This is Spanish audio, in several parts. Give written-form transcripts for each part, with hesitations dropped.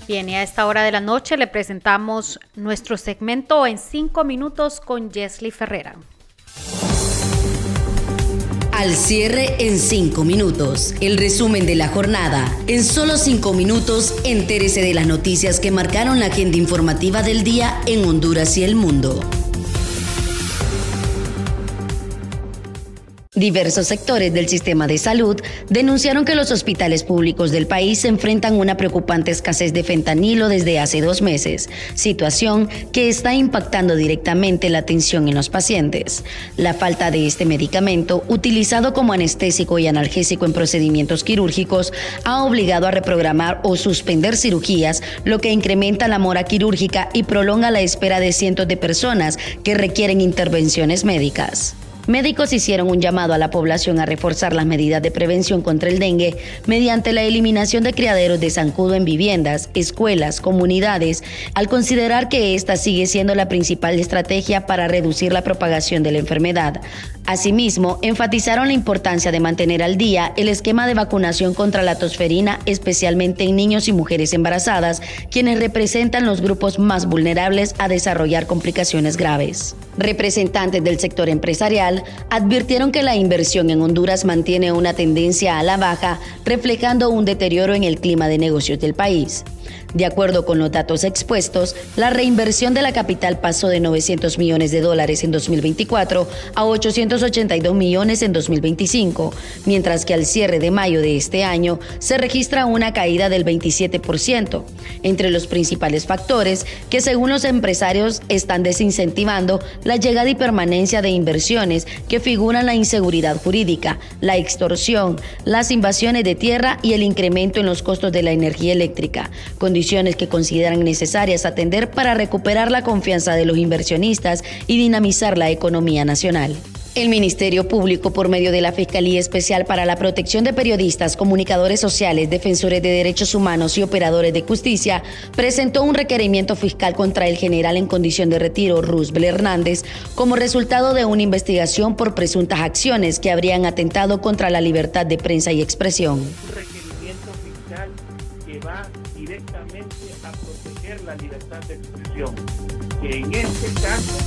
Bien, y a esta hora de la noche le presentamos nuestro segmento en 5 minutos con Jesly Ferreira. Al cierre en 5 minutos. El resumen de la jornada. En solo 5 minutos, entérese de las noticias que marcaron la agenda informativa del día en Honduras y el mundo. Diversos sectores del sistema de salud denunciaron que los hospitales públicos del país se enfrentan a una preocupante escasez de fentanilo desde hace 2 meses, situación que está impactando directamente la atención en los pacientes. La falta de este medicamento, utilizado como anestésico y analgésico en procedimientos quirúrgicos, ha obligado a reprogramar o suspender cirugías, lo que incrementa la mora quirúrgica y prolonga la espera de cientos de personas que requieren intervenciones médicas. Médicos hicieron un llamado a la población a reforzar las medidas de prevención contra el dengue mediante la eliminación de criaderos de zancudo en viviendas, escuelas, comunidades, al considerar que esta sigue siendo la principal estrategia para reducir la propagación de la enfermedad. Asimismo, enfatizaron la importancia de mantener al día el esquema de vacunación contra la tosferina, especialmente en niños y mujeres embarazadas, quienes representan los grupos más vulnerables a desarrollar complicaciones graves. Representantes del sector empresarial advirtieron que la inversión en Honduras mantiene una tendencia a la baja, reflejando un deterioro en el clima de negocios del país. De acuerdo con los datos expuestos, la reinversión de la capital pasó de $900 millones en 2024 a $882 millones en 2025, mientras que al cierre de mayo de este año se registra una caída del 27%, entre los principales factores que según los empresarios están desincentivando la llegada y permanencia de inversiones que figuran la inseguridad jurídica, la extorsión, las invasiones de tierra y el incremento en los costos de la energía eléctrica, condiciones que consideran necesarias atender para recuperar la confianza de los inversionistas y dinamizar la economía nacional. El Ministerio Público, por medio de la Fiscalía Especial para la Protección de Periodistas, Comunicadores Sociales, Defensores de Derechos Humanos y Operadores de Justicia, presentó un requerimiento fiscal contra el general en condición de retiro, Roosevelt Hernández, como resultado de una investigación por presuntas acciones que habrían atentado contra la libertad de prensa y expresión. Un requerimiento fiscal que va directamente a proteger la libertad de expresión, que en este caso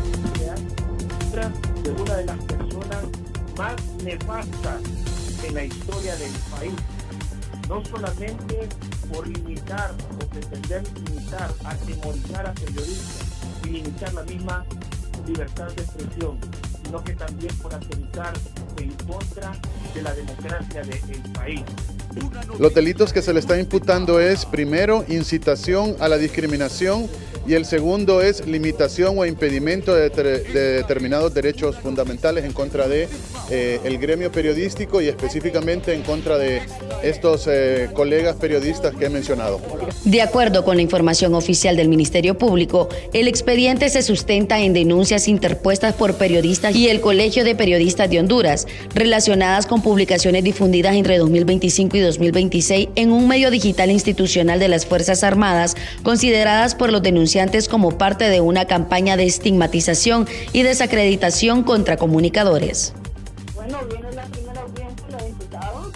de una de las personas más nefastas en la historia del país, no solamente por limitar o pretender limitar, atemorizar a periodistas y limitar la misma libertad de expresión, sino que también por atentar en contra de la democracia del país. Los delitos que se le está imputando es, primero, incitación a la discriminación y el segundo es limitación o impedimento de determinados derechos fundamentales en contra de el gremio periodístico y específicamente en contra de estos colegas periodistas que he mencionado. De acuerdo con la información oficial del Ministerio Público, el expediente se sustenta en denuncias interpuestas por periodistas y el Colegio de Periodistas de Honduras, relacionadas con publicaciones difundidas entre 2025 y 2026 en un medio digital institucional de las Fuerzas Armadas, consideradas por los denunciantes como parte de una campaña de estigmatización y desacreditación contra comunicadores. Bueno, viene la primera audiencia de los imputados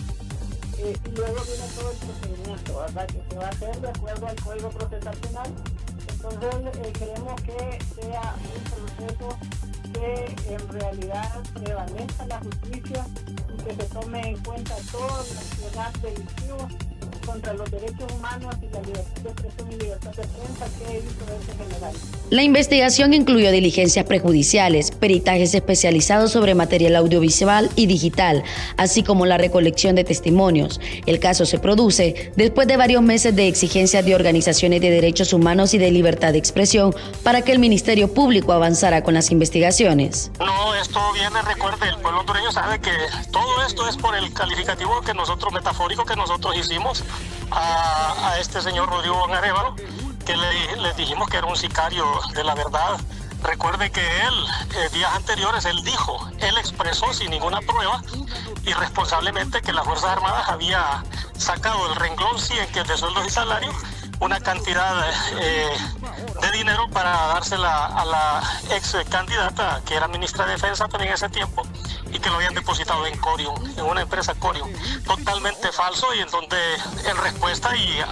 y luego viene todo el procedimiento, ¿verdad? Que se va a hacer de acuerdo al Código Procesal Penal. Entonces queremos que sea un proceso que en realidad prevalezca la justicia y que se tome en cuenta todos los actos delictivos contra los derechos humanos y la libertad de expresión y libertad de prensa que hizo ese general. La investigación incluyó diligencias prejudiciales, peritajes especializados sobre material audiovisual y digital, así como la recolección de testimonios. El caso se produce después de varios meses de exigencias de organizaciones de derechos humanos y de libertad de expresión para que el Ministerio Público avanzara con las investigaciones. No, esto viene, recuerde, el pueblo hondureño sabe que todo esto es por el calificativo que nosotros, metafórico, que nosotros hicimos a este señor Rodrigo Van Arévalo, que le dijimos que era un sicario de la verdad. Recuerde que él, días anteriores, él expresó sin ninguna prueba, irresponsablemente, que las Fuerzas Armadas había sacado del renglón 100, que es de sueldos y salarios, una cantidad de dinero para dársela a la ex candidata, que era ministra de Defensa también en ese tiempo, y que lo habían depositado en Corium, en una empresa Corium. Totalmente falso, y en donde en respuesta y